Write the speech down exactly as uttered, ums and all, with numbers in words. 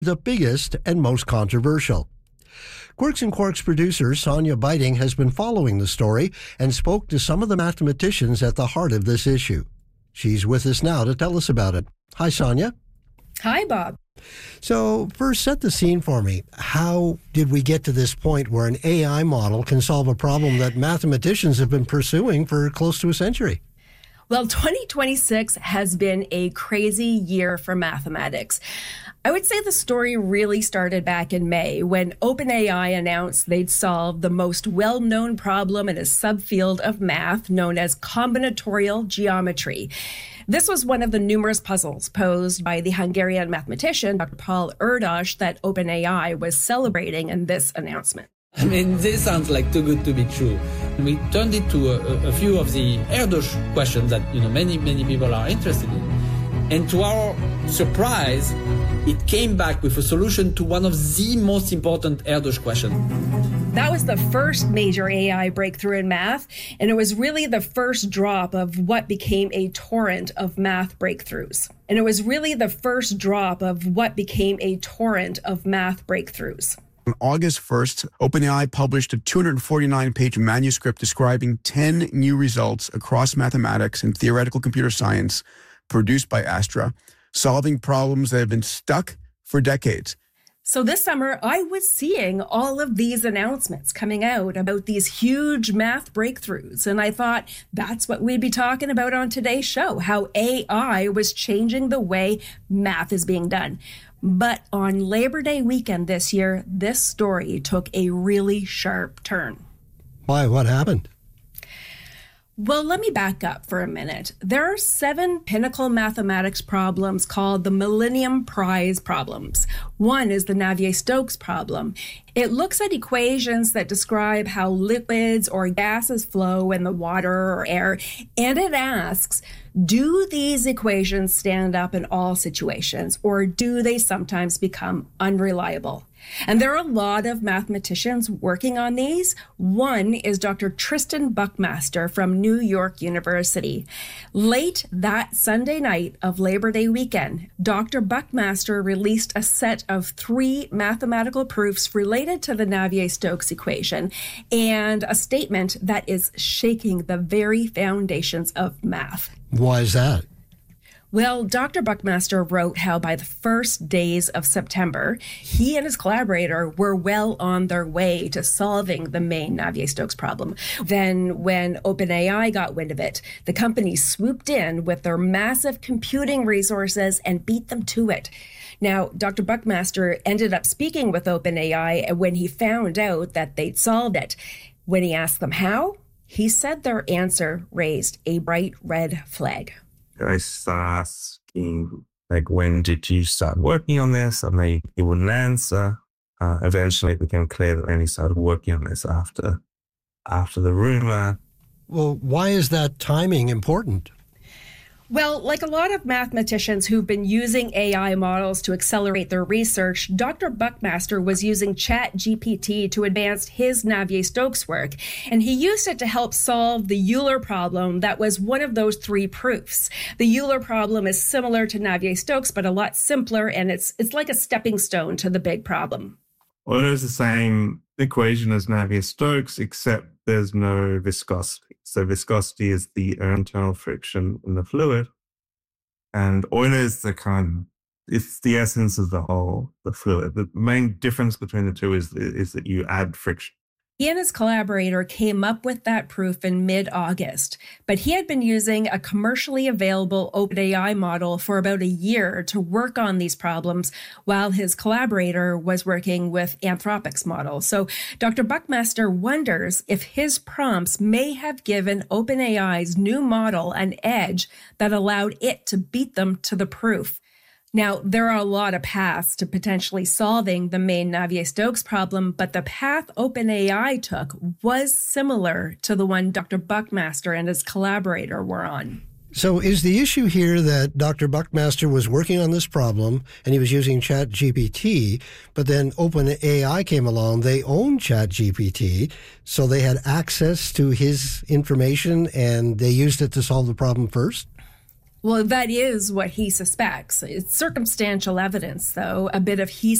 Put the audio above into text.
the biggest and most controversial. Quirks and Quarks producer Sonia Biting has been following the story and spoke to some of the mathematicians at the heart of this issue. She's with us now to tell us about it. Hi, Sonia. Hi, Bob. So, first, set the scene for me. How did we get to this point where an A I model can solve a problem that mathematicians have been pursuing for close to a century? Well, twenty twenty-six has been a crazy year for mathematics. I would say the story really started back in May when OpenAI announced they'd solved the most well-known problem in a subfield of math known as combinatorial geometry. This was one of the numerous puzzles posed by the Hungarian mathematician, Doctor Paul Erdos, that OpenAI was celebrating in this announcement. I mean, this sounds like too good to be true. We turned it to a, a few of the Erdos questions that, you know, many, many people are interested in. And to our surprise, it came back with a solution to one of the most important Erdos questions. That was the first major A I breakthrough in math, and it was really the first drop of what became a torrent of math breakthroughs. And it was really the first drop of what became a torrent of math breakthroughs. On August first, OpenAI published a two hundred forty-nine page manuscript describing ten new results across mathematics and theoretical computer science produced by Astra, solving problems that have been stuck for decades. So this summer, I was seeing all of these announcements coming out about these huge math breakthroughs. And I thought that's what we'd be talking about on today's show, how A I was changing the way math is being done. But on Labor Day weekend this year, this story took a really sharp turn. Why? What happened? Well, let me back up for a minute. There are seven pinnacle mathematics problems called the Millennium Prize problems. One is the Navier-Stokes problem. It looks at equations that describe how liquids or gases flow in the water or air, and it asks, do these equations stand up in all situations, or do they sometimes become unreliable? And there are a lot of mathematicians working on these. One is Doctor Tristan Buckmaster from New York University. Late that Sunday night of Labor Day weekend, Doctor Buckmaster released a set of three mathematical proofs related to the Navier-Stokes equation and a statement that is shaking the very foundations of math. Why is that? Well, Doctor Buckmaster wrote how by the first days of September, he and his collaborator were well on their way to solving the main Navier-Stokes problem. Then when OpenAI got wind of it, the company swooped in with their massive computing resources and beat them to it. Now, Doctor Buckmaster ended up speaking with OpenAI when he found out that they'd solved it. When he asked them how, he said their answer raised a bright red flag. I started asking, like, when did you start working on this? And they, he wouldn't answer. Uh, eventually, it became clear that they only started working on this after, after the rumor. Well, why is that timing important? Well, like a lot of mathematicians who've been using A I models to accelerate their research, Doctor Buckmaster was using ChatGPT to advance his Navier-Stokes work, and he used it to help solve the Euler problem that was one of those three proofs. The Euler problem is similar to Navier-Stokes, but a lot simpler, and it's it's like a stepping stone to the big problem. Well, it's the same equation as Navier-Stokes, except there's no viscosity. So viscosity is the internal friction in the fluid. And Euler is the kind, it's the essence of the whole, the fluid. The main difference between the two is, is that you add friction. He and his collaborator came up with that proof in mid-August, but he had been using a commercially available OpenAI model for about a year to work on these problems while his collaborator was working with Anthropic's model. So Doctor Buckmaster wonders if his prompts may have given OpenAI's new model an edge that allowed it to beat them to the proof. Now, there are a lot of paths to potentially solving the main Navier-Stokes problem, but the path OpenAI took was similar to the one Doctor Buckmaster and his collaborator were on. So is the issue here that Doctor Buckmaster was working on this problem and he was using ChatGPT, but then OpenAI came along, they own ChatGPT, so they had access to his information and they used it to solve the problem first? Well, that is what he suspects. It's circumstantial evidence, though, a bit of he